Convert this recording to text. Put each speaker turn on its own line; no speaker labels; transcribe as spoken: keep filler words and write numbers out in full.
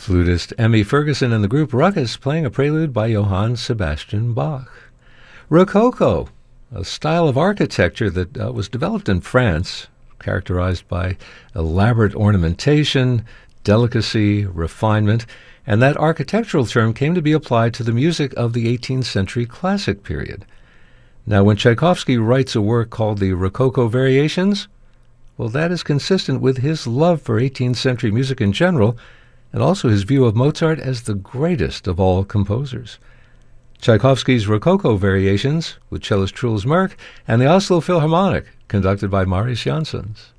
Flutist Emmy Ferguson and the group Ruckus playing a prelude by Johann Sebastian Bach. Rococo, a style of architecture that uh, was developed in France, characterized by elaborate ornamentation, delicacy, refinement, and that architectural term came to be applied to the music of the eighteenth century classic period. Now, when Tchaikovsky writes a work called the Rococo Variations, well, that is consistent with his love for eighteenth century music in general, and also his view of Mozart as the greatest of all composers. Tchaikovsky's Rococo Variations, with cellist Truls Merk, and the Oslo Philharmonic, conducted by Marius Jansons.